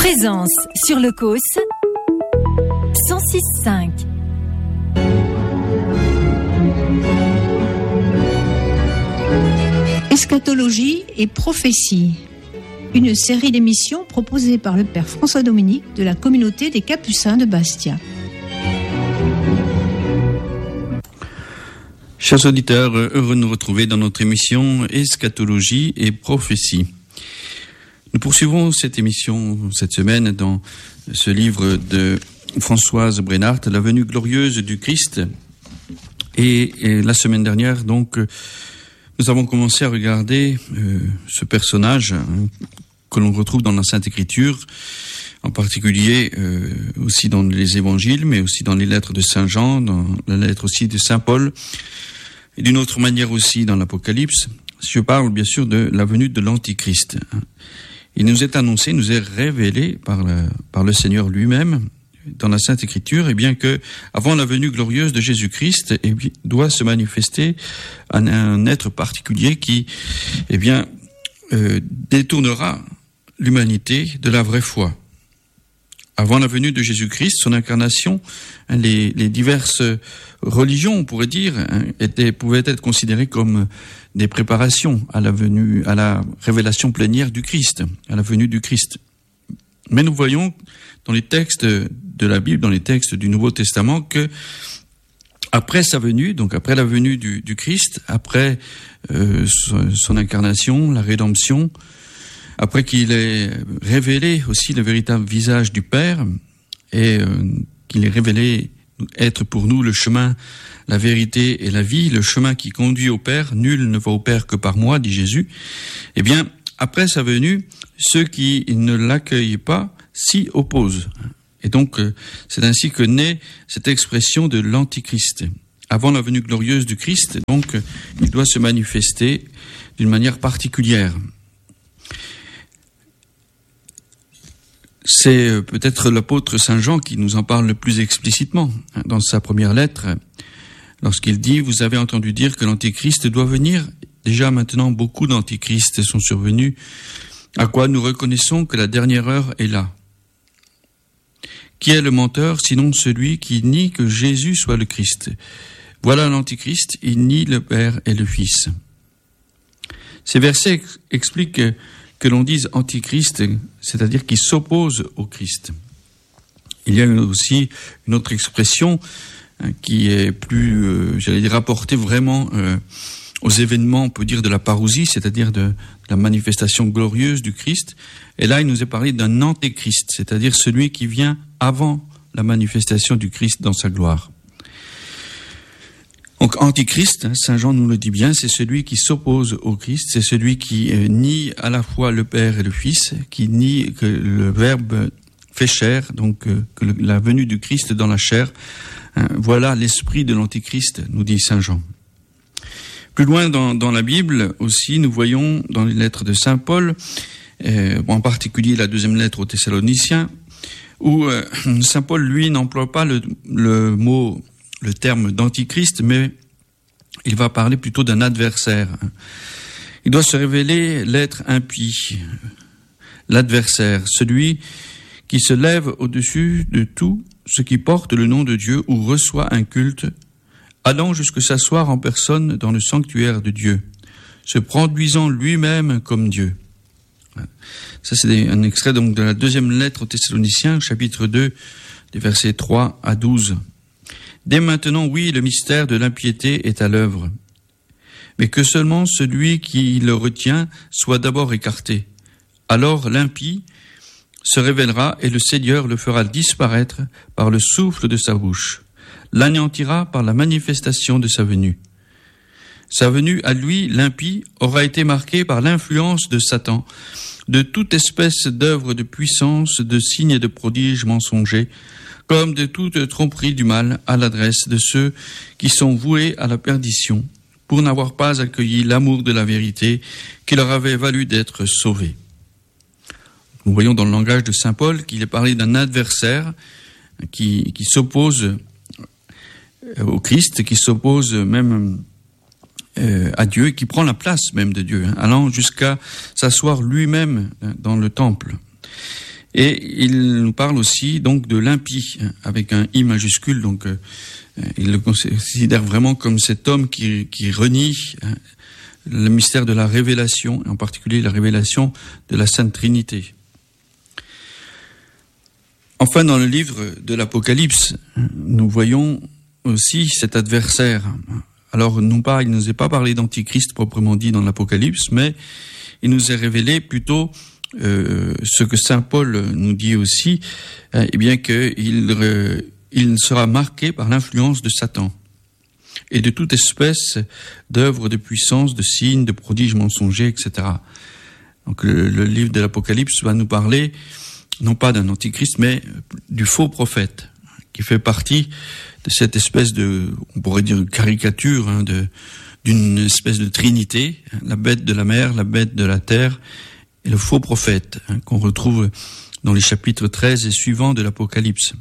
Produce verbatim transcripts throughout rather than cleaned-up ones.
Présence sur le C O S cent six virgule cinq. Eschatologie et prophétie, une série d'émissions proposée par le Père François Dominique de la communauté des Capucins de Bastia. Chers auditeurs, heureux de nous retrouver dans notre émission Eschatologie et prophétie. Nous poursuivons cette émission cette semaine dans ce livre de Françoise Brenhardt, La venue glorieuse du Christ. Et, et la semaine dernière, donc, nous avons commencé à regarder euh, ce personnage hein, que l'on retrouve dans la Sainte Écriture, en particulier euh, aussi dans les évangiles, mais aussi dans les lettres de Saint Jean, dans la lettre aussi de Saint Paul, et d'une autre manière aussi dans l'Apocalypse. Je parle bien sûr de la venue de l'Antichrist. Il nous est annoncé, nous est révélé par le, par le Seigneur lui-même dans la Sainte Écriture, et bien que avant la venue glorieuse de Jésus-Christ, eh bien, doit se manifester un, un être particulier qui, eh bien, euh, détournera l'humanité de la vraie foi. Avant la venue de Jésus-Christ, son incarnation, hein, les, les diverses religions, on pourrait dire, hein, étaient, pouvaient être considérées comme des préparations à la venue, à la révélation plénière du Christ, à la venue du Christ. Mais nous voyons dans les textes de la Bible, dans les textes du Nouveau Testament, que après sa venue, donc après la venue du, du Christ, après euh, son, son incarnation, la rédemption, après qu'il ait révélé aussi le véritable visage du Père et euh, qu'il ait révélé être pour nous le chemin, la vérité et la vie, le chemin qui conduit au Père, nul ne va au Père que par moi, dit Jésus, eh bien, après sa venue, ceux qui ne l'accueillent pas s'y opposent. Et donc, c'est ainsi que naît cette expression de l'Antichrist. Avant la venue glorieuse du Christ, donc, il doit se manifester d'une manière particulière. C'est peut-être l'apôtre Saint Jean qui nous en parle le plus explicitement dans sa première lettre, lorsqu'il dit « Vous avez entendu dire que l'Antichrist doit venir. Déjà maintenant, beaucoup d'Antichrists sont survenus, à quoi nous reconnaissons que la dernière heure est là. Qui est le menteur, sinon celui qui nie que Jésus soit le Christ? Voilà l'Antichrist, il nie le Père et le Fils. » Ces versets ex- expliquent que, que l'on dise Antichrist, c'est-à-dire qui s'oppose au Christ. Il y a aussi une autre expression hein, qui est plus, euh, j'allais dire, rapportée vraiment euh, aux événements, on peut dire, de la parousie, c'est-à-dire de, de la manifestation glorieuse du Christ. Et là, il nous est parlé d'un antéchrist, c'est-à-dire celui qui vient avant la manifestation du Christ dans sa gloire. Donc, antichrist, hein, Saint Jean nous le dit bien, c'est celui qui s'oppose au Christ, c'est celui qui euh, nie à la fois le Père et le Fils, qui nie que le Verbe fait chair, donc euh, que le, la venue du Christ dans la chair. Hein, voilà l'esprit de l'antichrist, nous dit Saint Jean. Plus loin dans, dans la Bible aussi, nous voyons dans les lettres de Saint Paul, euh, en particulier la deuxième lettre aux Thessaloniciens, où euh, Saint Paul, lui, n'emploie pas le, le mot, le terme d'antichrist, mais il va parler plutôt d'un adversaire. Il doit se révéler l'être impie, l'adversaire, celui qui se lève au-dessus de tout ce qui porte le nom de Dieu ou reçoit un culte, allant jusque s'asseoir en personne dans le sanctuaire de Dieu, se produisant lui-même comme Dieu. Ça, c'est un extrait donc de la deuxième lettre aux Thessaloniciens, chapitre deux, des versets trois à douze. Dès maintenant, oui, le mystère de l'impiété est à l'œuvre, mais que seulement celui qui le retient soit d'abord écarté. Alors l'impie se révélera et le Seigneur le fera disparaître par le souffle de sa bouche, l'anéantira par la manifestation de sa venue. Sa venue à lui, l'impie, aura été marquée par l'influence de Satan, de toute espèce d'œuvres de puissance, de signes et de prodiges mensongers, comme de toute tromperie du mal à l'adresse de ceux qui sont voués à la perdition, pour n'avoir pas accueilli l'amour de la vérité qui leur avait valu d'être sauvés. Nous voyons dans le langage de Saint Paul qu'il est parlé d'un adversaire qui, qui s'oppose au Christ, qui s'oppose même euh, à Dieu, et qui prend la place même de Dieu, hein, allant jusqu'à s'asseoir lui-même dans le temple. Et il nous parle aussi donc de l'impie, avec un I majuscule, donc euh, il le considère vraiment comme cet homme qui, qui renie hein, le mystère de la révélation, et en particulier la révélation de la Sainte Trinité. Enfin, dans le livre de l'Apocalypse, nous voyons aussi cet adversaire. Alors, non pas, il ne nous est pas parlé d'Antichrist proprement dit dans l'Apocalypse, mais il nous est révélé plutôt euh, ce que saint Paul nous dit aussi, euh, eh bien qu'il euh, il sera marqué par l'influence de Satan et de toute espèce d'œuvres de puissance, de signes, de prodiges mensongers, et cetera. Donc, le, le livre de l'Apocalypse va nous parler non pas d'un antichrist, mais du faux prophète, qui fait partie de cette espèce de, on pourrait dire, caricature hein, de, d'une espèce de trinité, hein, la bête de la mer, la bête de la terre, et le faux prophète, hein, qu'on retrouve dans les chapitres treize et suivants de l'Apocalypse.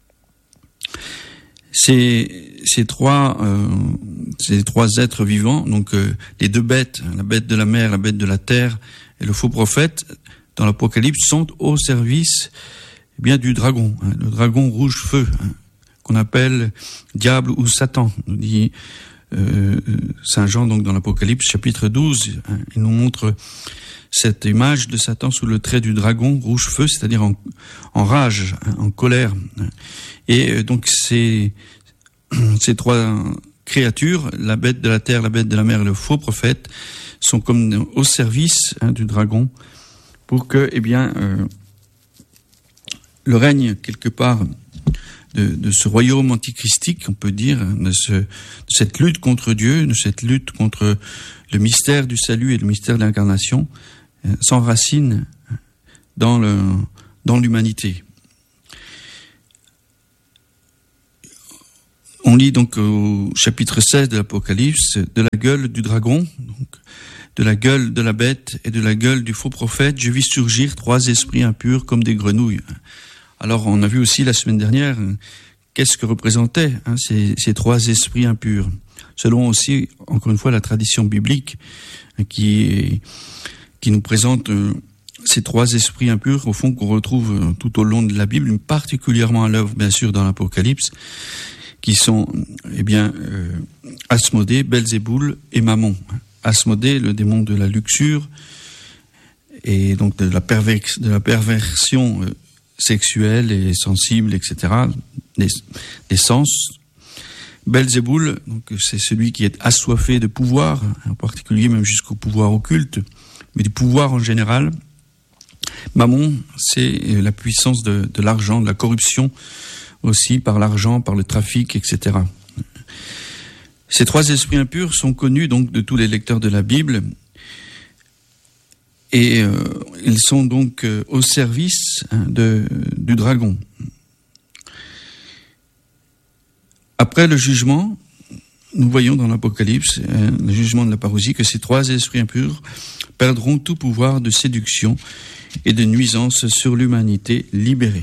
Ces, ces trois, euh, ces trois êtres vivants, donc euh, les deux bêtes, la bête de la mer, la bête de la terre, et le faux prophète, dans l'Apocalypse, sont au service eh bien du dragon, hein, le dragon rouge-feu, hein, qu'on appelle diable ou Satan, nous dit euh, saint Jean donc dans l'Apocalypse chapitre douze. Hein, il nous montre cette image de Satan sous le trait du dragon rouge-feu, c'est-à-dire en, en rage, hein, en colère. Et euh, donc ces, ces trois créatures, la bête de la terre, la bête de la mer et le faux prophète, sont comme au service hein, du dragon, pour que, eh bien, euh, le règne, quelque part, de, de ce royaume antichristique, on peut dire, de, ce, de cette lutte contre Dieu, de cette lutte contre le mystère du salut et le mystère de l'incarnation, euh, s'enracine dans, le, dans l'humanité. On lit donc au chapitre seize de l'Apocalypse, de la gueule du dragon, donc, de la gueule de la bête et de la gueule du faux prophète, je vis surgir trois esprits impurs comme des grenouilles. Alors, on a vu aussi la semaine dernière, qu'est-ce que représentaient hein, ces, ces trois esprits impurs. Selon aussi, encore une fois, la tradition biblique, qui, qui nous présente euh, ces trois esprits impurs, au fond, qu'on retrouve euh, tout au long de la Bible, particulièrement à l'œuvre, bien sûr, dans l'Apocalypse, qui sont, eh bien, euh, Asmodée, Belzéboul et Mammon. Asmodée, le démon de la luxure et donc de la, pervers- de la perversion euh, sexuelle et sensible, et cetera, des, des sens. Belzéboul, donc c'est celui qui est assoiffé de pouvoir, en particulier même jusqu'au pouvoir occulte, mais du pouvoir en général. Mammon, c'est la puissance de, de l'argent, de la corruption aussi par l'argent, par le trafic, et cetera. Ces trois esprits impurs sont connus donc de tous les lecteurs de la Bible et euh, ils sont donc euh, au service hein, de, du dragon. Après le jugement, nous voyons dans l'Apocalypse, hein, le jugement de la parousie, que ces trois esprits impurs perdront tout pouvoir de séduction et de nuisance sur l'humanité libérée.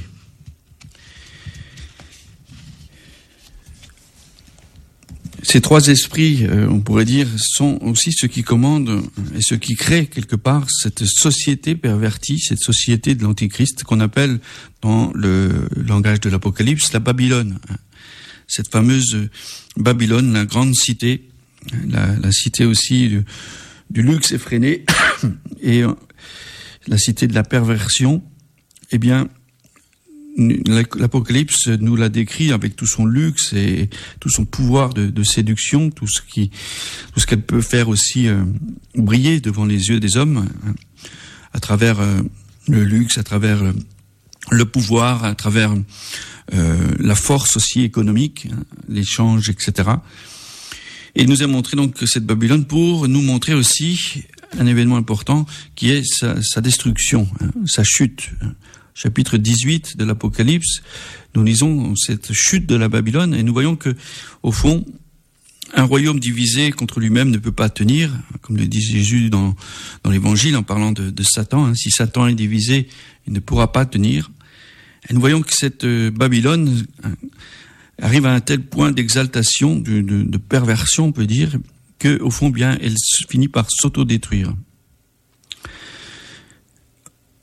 Ces trois esprits, euh, on pourrait dire, sont aussi ceux qui commandent et ceux qui créent quelque part cette société pervertie, cette société de l'Antichrist qu'on appelle dans le langage de l'Apocalypse la Babylone. Cette fameuse Babylone, la grande cité, la, la cité aussi du, du luxe effréné et la cité de la perversion, eh bien, l'Apocalypse nous la décrit avec tout son luxe et tout son pouvoir de, de séduction, tout ce qui, tout ce qu'elle peut faire aussi euh, briller devant les yeux des hommes, hein, à travers euh, le luxe, à travers euh, le pouvoir, à travers euh, la force aussi économique, hein, l'échange, et cetera. Et il nous a montré donc cette Babylone pour nous montrer aussi un événement important qui est sa, sa destruction, hein, sa chute. Chapitre dix-huit de l'Apocalypse, nous lisons cette chute de la Babylone et nous voyons que, au fond, un royaume divisé contre lui-même ne peut pas tenir, comme le dit Jésus dans, dans l'Évangile en parlant de, de Satan. Hein, si Satan est divisé, il ne pourra pas tenir. Et nous voyons que cette Babylone arrive à un tel point d'exaltation, de, de, de perversion, on peut dire, que, au fond, bien, elle finit par s'autodétruire.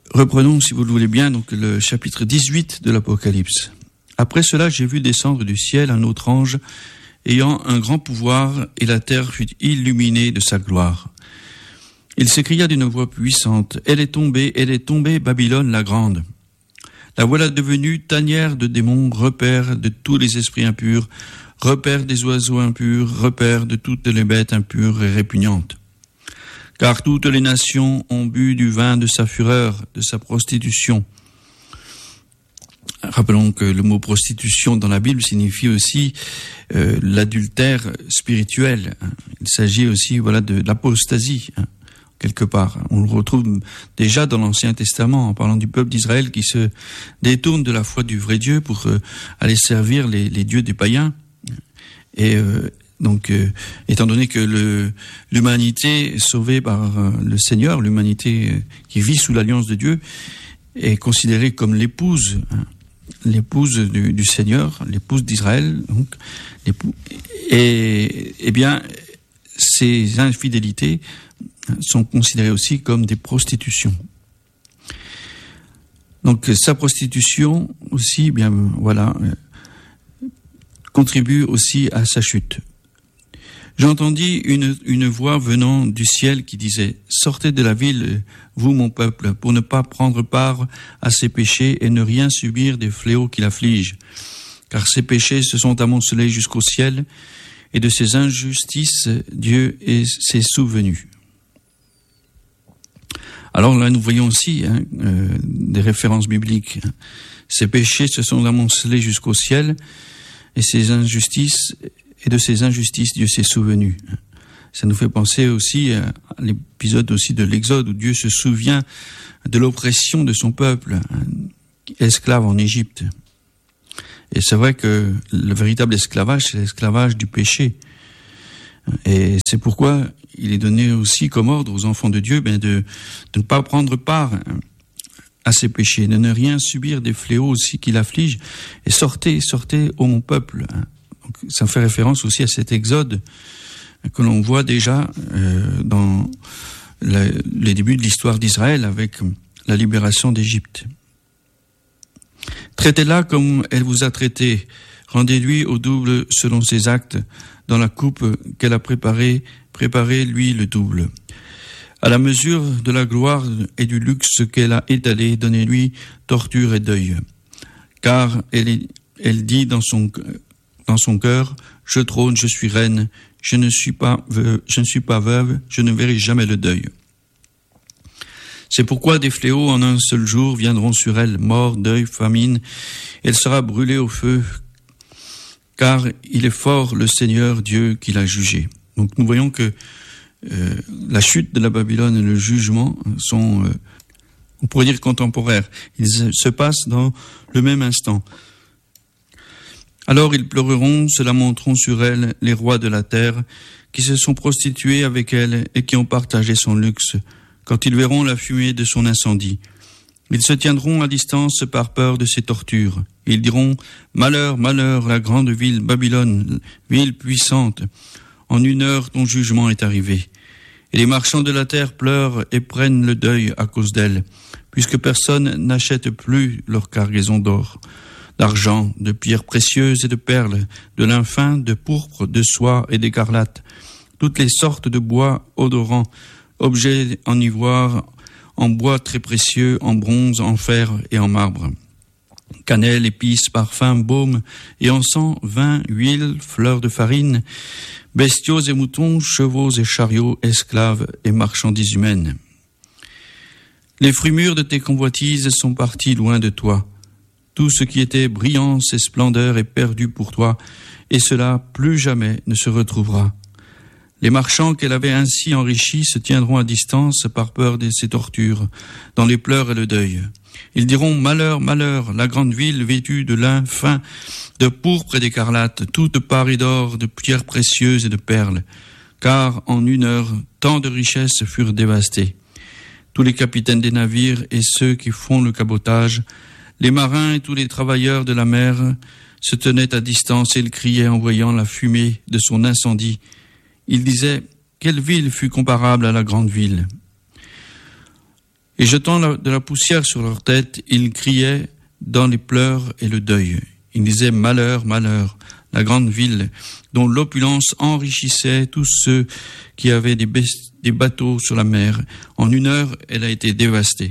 Reprenons, si vous le voulez bien, donc le chapitre dix-huit de l'Apocalypse. Après cela, j'ai vu descendre du ciel un autre ange ayant un grand pouvoir, et la terre fut illuminée de sa gloire. Il s'écria d'une voix puissante, « Elle est tombée, elle est tombée, Babylone la grande. La voilà devenue tanière de démons, repère de tous les esprits impurs, repère des oiseaux impurs, repère de toutes les bêtes impures et répugnantes. Car toutes les nations ont bu du vin de sa fureur, de sa prostitution. » Rappelons que le mot prostitution dans la Bible signifie aussi euh, l'adultère spirituel. Il s'agit aussi, voilà, de, de l'apostasie, hein, quelque part. On le retrouve déjà dans l'Ancien Testament en parlant du peuple d'Israël qui se détourne de la foi du vrai Dieu pour euh, aller servir les, les dieux des païens. Et euh, donc, euh, étant donné que le, l'humanité sauvée par euh, le Seigneur, l'humanité euh, qui vit sous l'alliance de Dieu, est considérée comme l'épouse, hein, l'épouse du, du Seigneur, l'épouse d'Israël, donc, l'époux, et, et bien, ces infidélités sont considérées aussi comme des prostitutions. Donc, sa prostitution aussi, eh bien, voilà, contribue aussi à sa chute. J'entendis une, une voix venant du ciel qui disait « Sortez de la ville, vous mon peuple, pour ne pas prendre part à ses péchés et ne rien subir des fléaux qui l'affligent. Car ses péchés se sont amoncelés jusqu'au ciel, et de ses injustices, Dieu s'est souvenu. » Alors là, nous voyons aussi hein, euh, des références bibliques. Ses péchés se sont amoncelés jusqu'au ciel, et ses injustices... Et de ces injustices, Dieu s'est souvenu. Ça nous fait penser aussi à l'épisode aussi de l'Exode, où Dieu se souvient de l'oppression de son peuple, esclave en Égypte. Et c'est vrai que le véritable esclavage, c'est l'esclavage du péché. Et c'est pourquoi il est donné aussi comme ordre aux enfants de Dieu ben de, de ne pas prendre part à ces péchés, de ne rien subir des fléaux aussi qui l'affligent. Et sortez, sortez, ô mon peuple. Ça fait référence aussi à cet exode que l'on voit déjà euh, dans la, les débuts de l'histoire d'Israël avec la libération d'Égypte. Traitez-la comme elle vous a traité, rendez-lui au double selon ses actes, dans la coupe qu'elle a préparée, préparez-lui le double. À la mesure de la gloire et du luxe qu'elle a étalé, donnez-lui torture et deuil. Car elle, est, elle dit dans son Dans son cœur, je trône, je suis reine, je ne suis pas veuve, je ne suis pas veuve, je ne verrai jamais le deuil. C'est pourquoi des fléaux en un seul jour viendront sur elle, mort, deuil, famine. Elle sera brûlée au feu, car il est fort le Seigneur Dieu qui l'a jugée. Donc nous voyons que euh, la chute de la Babylone et le jugement sont, euh, on pourrait dire, contemporaires. Ils se passent dans le même instant. Alors ils pleureront, se lamenteront sur elle, les rois de la terre, qui se sont prostitués avec elle et qui ont partagé son luxe, quand ils verront la fumée de son incendie. Ils se tiendront à distance par peur de ses tortures. Ils diront « Malheur, malheur, la grande ville Babylone, ville puissante, en une heure ton jugement est arrivé. » Et les marchands de la terre pleurent et prennent le deuil à cause d'elle, puisque personne n'achète plus leur cargaison d'or, d'argent, de pierres précieuses et de perles, de lin fin, de pourpre, de soie et d'écarlate, toutes les sortes de bois odorants, objets en ivoire, en bois très précieux, en bronze, en fer et en marbre. Cannelle, épices, parfums, baumes et encens, vin, huile, fleurs de farine, bestiaux et moutons, chevaux et chariots, esclaves et marchandises humaines. Les fruits mûrs de tes convoitises sont partis loin de toi. Tout ce qui était brillance et splendeur est perdu pour toi, et cela plus jamais ne se retrouvera. Les marchands qu'elle avait ainsi enrichis se tiendront à distance par peur de ses tortures, dans les pleurs et le deuil. Ils diront « Malheur, malheur, la grande ville vêtue de lin fin, de pourpre et d'écarlate, toute parée d'or, de pierres précieuses et de perles, car en une heure, tant de richesses furent dévastées. Tous les capitaines des navires et ceux qui font le cabotage, les marins et tous les travailleurs de la mer se tenaient à distance et ils criaient en voyant la fumée de son incendie. Ils disaient « Quelle ville fut comparable à la grande ville ?» Et jetant la, de la poussière sur leur tête, ils criaient dans les pleurs et le deuil. Ils disaient « Malheur, malheur !» La grande ville dont l'opulence enrichissait tous ceux qui avaient des, best- des bateaux sur la mer. En une heure, elle a été dévastée.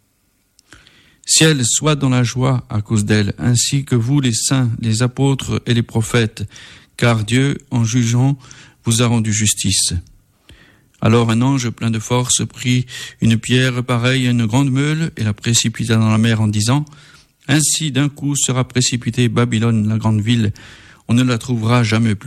Ciel, sois dans la joie à cause d'elle, ainsi que vous les saints, les apôtres et les prophètes, car Dieu, en jugeant, vous a rendu justice. Alors un ange plein de force prit une pierre pareille à une grande meule et la précipita dans la mer en disant « Ainsi d'un coup sera précipitée Babylone, la grande ville, on ne la trouvera jamais plus. »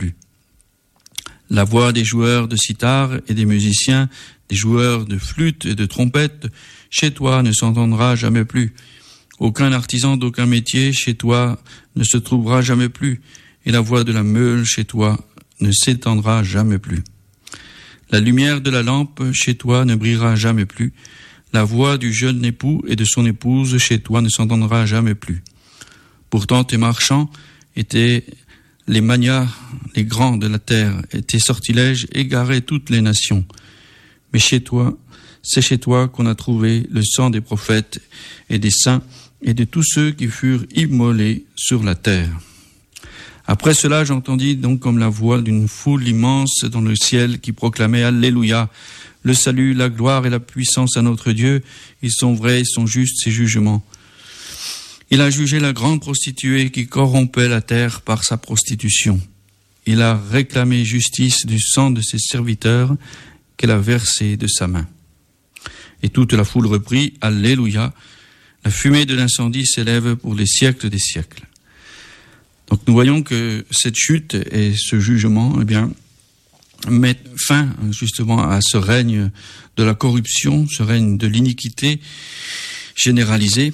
La voix des joueurs de sitar et des musiciens, des joueurs de flûte et de trompette, chez toi ne s'entendra jamais plus. Aucun artisan d'aucun métier chez toi ne se trouvera jamais plus, et la voix de la meule chez toi ne s'étendra jamais plus. La lumière de la lampe chez toi ne brillera jamais plus. La voix du jeune époux et de son épouse chez toi ne s'entendra jamais plus. Pourtant tes marchands étaient les magnats, les grands de la terre, et tes sortilèges égaraient toutes les nations. Mais chez toi, c'est chez toi qu'on a trouvé le sang des prophètes et des saints et de tous ceux qui furent immolés sur la terre. Après cela, j'entendis donc comme la voix d'une foule immense dans le ciel qui proclamait « Alléluia ! Le salut, la gloire et la puissance à notre Dieu, ils sont vrais, ils sont justes, ses jugements. » Il a jugé la grande prostituée qui corrompait la terre par sa prostitution. Il a réclamé justice du sang de ses serviteurs qu'elle a versé de sa main. Et toute la foule reprit « Alléluia ! La fumée de l'incendie s'élève pour les siècles des siècles. » Donc nous voyons que cette chute et ce jugement, eh bien, mettent fin justement à ce règne de la corruption, ce règne de l'iniquité généralisée.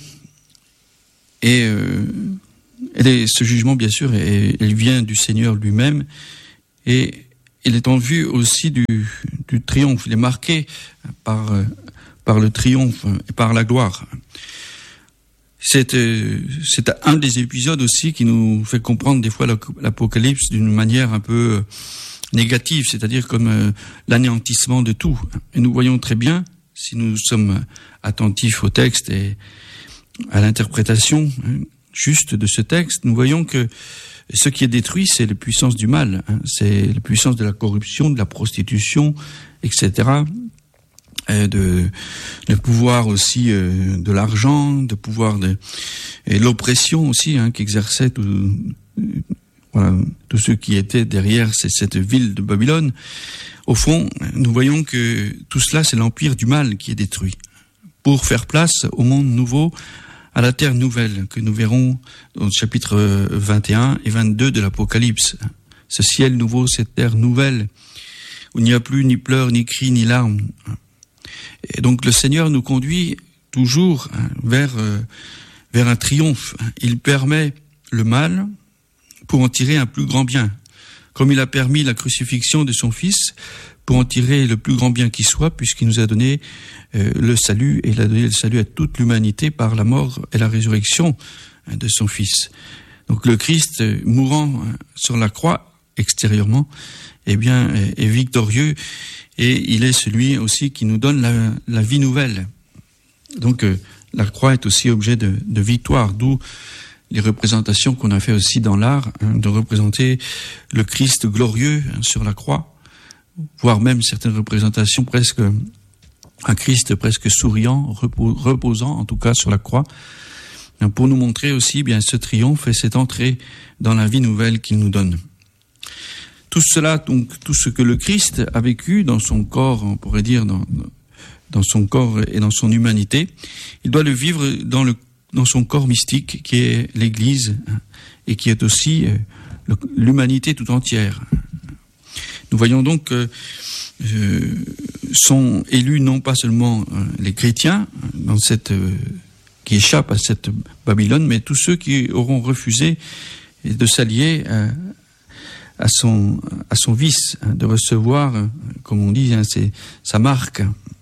Et, euh, et ce jugement, bien sûr, est, il vient du Seigneur lui-même, et il est en vue aussi du, du triomphe. Il est marqué par, par le triomphe et par la gloire. C'est, c'est un des épisodes aussi qui nous fait comprendre des fois l'Apocalypse d'une manière un peu négative, c'est-à-dire comme l'anéantissement de tout. Et nous voyons très bien, si nous sommes attentifs au texte et à l'interprétation juste de ce texte, nous voyons que ce qui est détruit, c'est les puissances du mal, c'est les puissances de la corruption, de la prostitution, et cetera, de le pouvoir aussi euh, de l'argent, de pouvoir de et l'oppression aussi hein, qu'exerçait tout, euh, voilà tous ceux qui étaient derrière ces, cette ville de Babylone. Au fond, nous voyons que tout cela c'est l'empire du mal qui est détruit pour faire place au monde nouveau, à la terre nouvelle que nous verrons dans le chapitre vingt et un et vingt-deux de l'Apocalypse. Ce ciel nouveau, cette terre nouvelle où il n'y a plus ni pleurs, ni cris, ni larmes. Et donc le Seigneur nous conduit toujours vers, euh, vers un triomphe. Il permet le mal pour en tirer un plus grand bien. Comme il a permis la crucifixion de son Fils pour en tirer le plus grand bien qui soit, puisqu'il nous a donné euh, le salut, et il a donné le salut à toute l'humanité par la mort et la résurrection de son Fils. Donc le Christ, mourant sur la croix extérieurement, eh bien, est victorieux. Et il est celui aussi qui nous donne la, la vie nouvelle. Donc euh, la croix est aussi objet de, de victoire, d'où les représentations qu'on a fait aussi dans l'art, hein, de représenter le Christ glorieux hein, sur la croix, voire même certaines représentations presque, un Christ presque souriant, repos, reposant en tout cas sur la croix, hein, pour nous montrer aussi bien ce triomphe et cette entrée dans la vie nouvelle qu'il nous donne. Tout cela, donc, tout ce que le Christ a vécu dans son corps, on pourrait dire, dans, dans son corps et dans son humanité, il doit le vivre dans, le, dans son corps mystique, qui est l'Église, et qui est aussi euh, l'humanité tout entière. Nous voyons donc que euh, sont élus non pas seulement euh, les chrétiens, dans cette, euh, qui échappent à cette Babylone, mais tous ceux qui auront refusé de s'allier à à son, à son vice, hein, de recevoir, comme on dit, hein, c'est sa marque.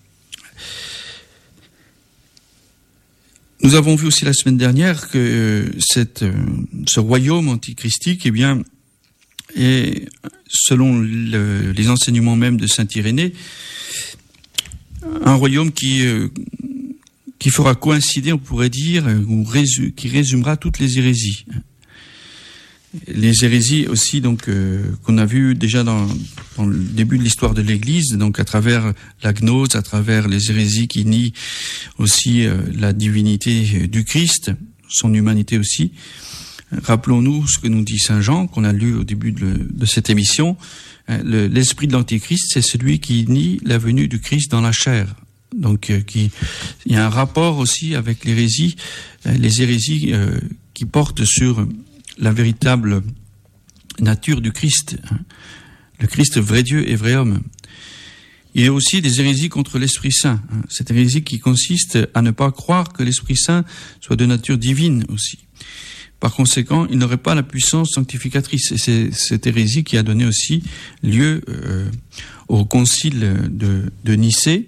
Nous avons vu aussi la semaine dernière que cette, ce royaume antichristique, eh bien, est, selon le, les enseignements même de saint Irénée, un royaume qui, euh, qui fera coïncider, on pourrait dire, ou résu- qui résumera toutes les hérésies. Les hérésies aussi, donc, euh, qu'on a vu déjà dans, dans le début de l'histoire de l'Église, donc à travers la gnose, à travers les hérésies qui nient aussi euh, la divinité du Christ, son humanité aussi. Rappelons-nous ce que nous dit Saint Jean, qu'on a lu au début de, de cette émission. Le, l'esprit de l'Antéchrist, c'est celui qui nie la venue du Christ dans la chair. Donc, euh, qui, il y a un rapport aussi avec l'hérésie, euh, les hérésies euh, qui portent sur la véritable nature du Christ, le Christ vrai Dieu et vrai homme. Il y a aussi des hérésies contre l'Esprit Saint, cette hérésie qui consiste à ne pas croire que l'Esprit Saint soit de nature divine aussi. Par conséquent, il n'aurait pas la puissance sanctificatrice. Et c'est cette hérésie qui a donné aussi lieu euh, au concile de, de Nicée,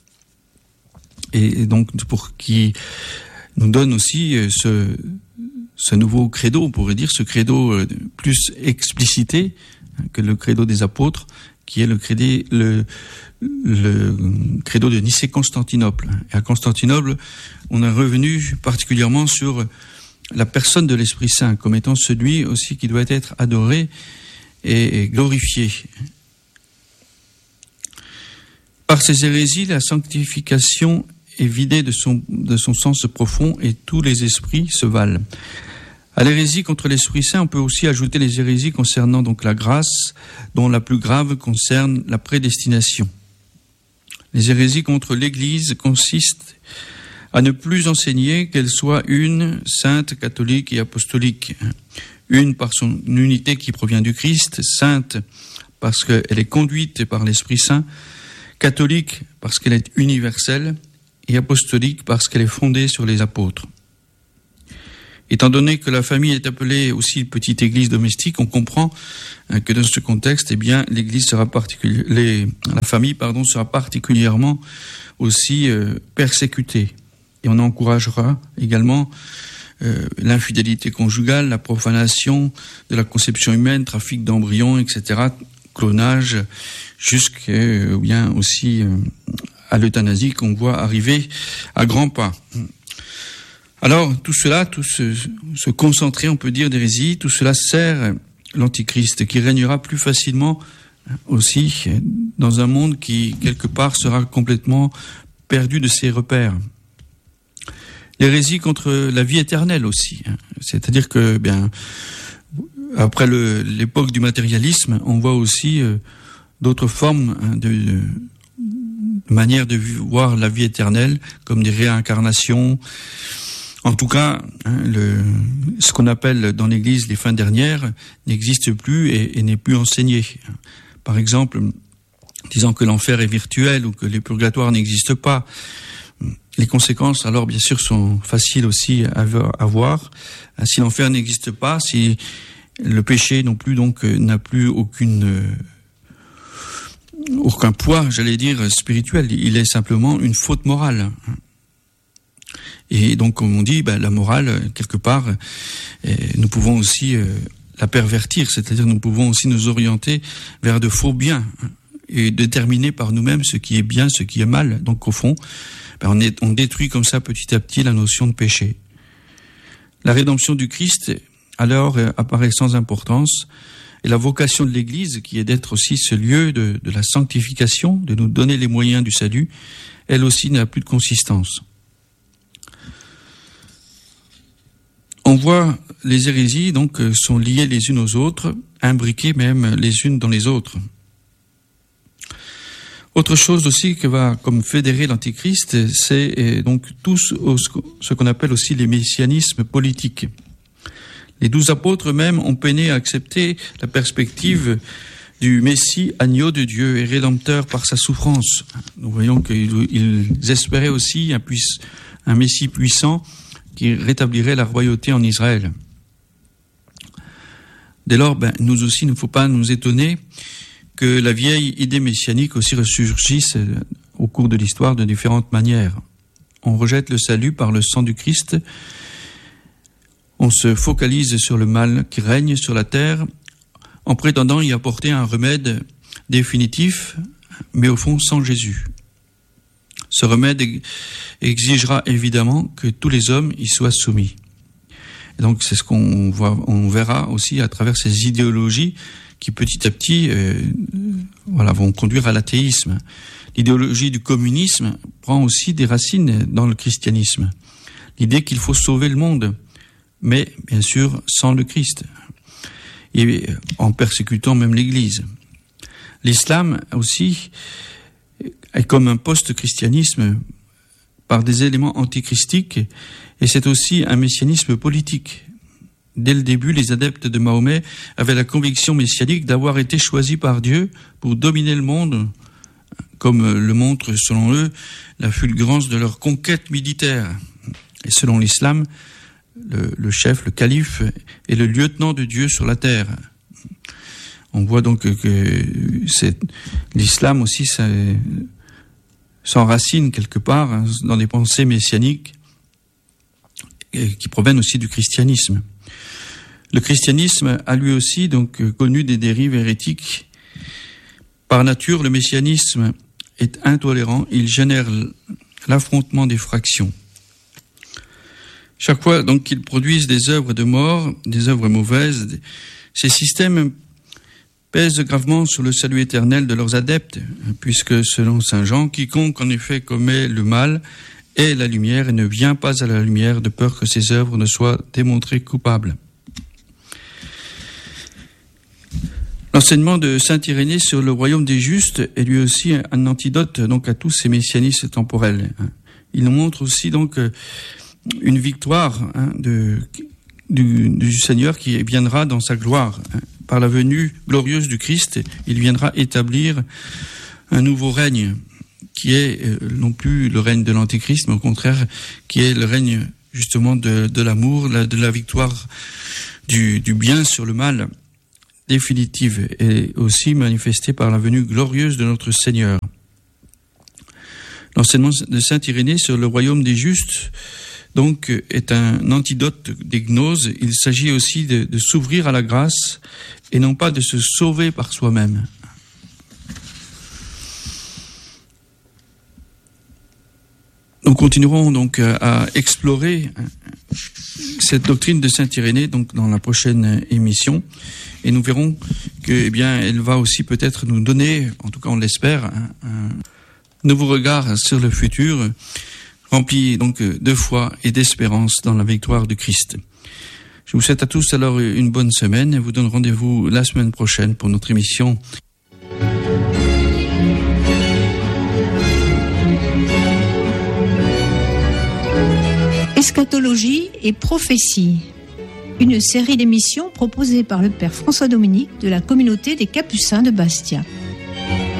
et donc pour qui nous donne aussi ce ce nouveau credo, on pourrait dire, ce credo plus explicité que le credo des apôtres, qui est le credo, le, le credo de Nicée-Constantinople. Et à Constantinople, on est revenu particulièrement sur la personne de l'Esprit Saint, comme étant celui aussi qui doit être adoré et glorifié. Par ces hérésies, la sanctification est vidée de son, de son sens profond et tous les esprits se valent. À l'hérésie contre l'Esprit Saint, on peut aussi ajouter les hérésies concernant donc la grâce, dont la plus grave concerne la prédestination. Les hérésies contre l'Église consistent à ne plus enseigner qu'elle soit une, sainte, catholique et apostolique. Une par son unité qui provient du Christ, sainte parce qu'elle est conduite par l'Esprit Saint, catholique parce qu'elle est universelle, et apostolique parce qu'elle est fondée sur les apôtres. Étant donné que la famille est appelée aussi petite église domestique, on comprend que dans ce contexte, eh bien, l'église sera particulière, les, la famille, pardon, sera particulièrement aussi euh, persécutée. Et on encouragera également euh, l'infidélité conjugale, la profanation de la conception humaine, trafic d'embryons, et cetera, clonage, jusqu'à euh, bien aussi euh, à l'euthanasie qu'on voit arriver à grands pas. Alors, tout cela, tout ce, ce concentré, on peut dire, d'hérésie, tout cela sert l'Antichrist, qui régnera plus facilement aussi dans un monde qui, quelque part, sera complètement perdu de ses repères. L'hérésie contre la vie éternelle aussi. C'est-à-dire que, bien, après le, l'époque du matérialisme, on voit aussi euh, d'autres formes de, de manière de voir la vie éternelle, comme des réincarnations. En tout cas, hein, le, ce qu'on appelle dans l'Église les fins dernières n'existe plus et, et n'est plus enseigné. Par exemple, disant que l'enfer est virtuel ou que les purgatoires n'existent pas. Les conséquences, alors, bien sûr, sont faciles aussi à, à voir. Si l'enfer n'existe pas, si le péché non plus, donc, n'a plus aucune, aucun poids, j'allais dire, spirituel. Il est simplement une faute morale. Et donc, comme on dit, ben, la morale, quelque part, eh, nous pouvons aussi euh, la pervertir, c'est-à-dire nous pouvons aussi nous orienter vers de faux biens et déterminer par nous-mêmes ce qui est bien, ce qui est mal. Donc, au fond, ben, on, est, on détruit comme ça petit à petit la notion de péché. La rédemption du Christ, alors, euh, apparaît sans importance, et la vocation de l'Église, qui est d'être aussi ce lieu de, de la sanctification, de nous donner les moyens du salut, elle aussi n'a plus de consistance. On voit les hérésies, donc, sont liées les unes aux autres, imbriquées même les unes dans les autres. Autre chose aussi que va comme fédérer l'Antichrist, c'est donc tout ce qu'on appelle aussi les messianismes politiques. Les douze apôtres eux-mêmes ont peiné à accepter la perspective du Messie, agneau de Dieu et rédempteur par sa souffrance. Nous voyons qu'ils espéraient aussi un, puiss, un Messie puissant qui rétablirait la royauté en Israël. Dès lors, ben, nous aussi, il ne faut pas nous étonner que la vieille idée messianique aussi ressurgisse au cours de l'histoire de différentes manières. On rejette le salut par le sang du Christ, on se focalise sur le mal qui règne sur la terre, en prétendant y apporter un remède définitif, mais au fond sans Jésus. Ce remède exigera évidemment que tous les hommes y soient soumis. Et donc c'est ce qu'on voit, on verra aussi à travers ces idéologies qui petit à petit euh, voilà, vont conduire à l'athéisme. L'idéologie du communisme prend aussi des racines dans le christianisme. L'idée qu'il faut sauver le monde, mais bien sûr sans le Christ, et en persécutant même l'Église. L'islam aussi est comme un post-christianisme par des éléments antichristiques, et c'est aussi un messianisme politique. Dès le début, les adeptes de Mahomet avaient la conviction messianique d'avoir été choisis par Dieu pour dominer le monde, comme le montre, selon eux, la fulgurance de leur conquête militaire. Et selon l'islam, le, le chef, le calife, est le lieutenant de Dieu sur la terre. On voit donc que c'est, l'islam aussi ça, s'enracine quelque part hein, dans des pensées messianiques et qui proviennent aussi du christianisme. Le christianisme a lui aussi donc connu des dérives hérétiques. Par nature, le messianisme est intolérant, il génère l'affrontement des fractions. Chaque fois donc qu'ils produisent des œuvres de mort, des œuvres mauvaises, ces systèmes pèsent gravement sur le salut éternel de leurs adeptes, puisque selon saint Jean, quiconque en effet commet le mal est la lumière et ne vient pas à la lumière de peur que ses œuvres ne soient démontrées coupables. L'enseignement de saint Irénée sur le royaume des justes est lui aussi un antidote donc à tous ces messianismes temporels. Il nous montre aussi donc une victoire hein, de, du, du Seigneur qui viendra dans sa gloire. Hein. Par la venue glorieuse du Christ, il viendra établir un nouveau règne qui est euh, non plus le règne de l'Antéchrist, mais au contraire qui est le règne justement de, de l'amour, la, de la victoire du, du bien sur le mal définitive et aussi manifestée par la venue glorieuse de notre Seigneur. L'enseignement de saint Irénée sur le royaume des justes donc est un antidote des gnoses. Il s'agit aussi de, de s'ouvrir à la grâce et non pas de se sauver par soi-même. Nous continuerons donc à explorer cette doctrine de saint Irénée donc dans la prochaine émission et nous verrons que eh bien elle va aussi peut-être nous donner, en tout cas on l'espère, un, un nouveau regard sur le futur, rempli donc de foi et d'espérance dans la victoire du Christ. Je vous souhaite à tous alors une bonne semaine et vous donne rendez-vous la semaine prochaine pour notre émission. Eschatologie et prophétie, une série d'émissions proposées par le Père François Dominique de la communauté des Capucins de Bastia.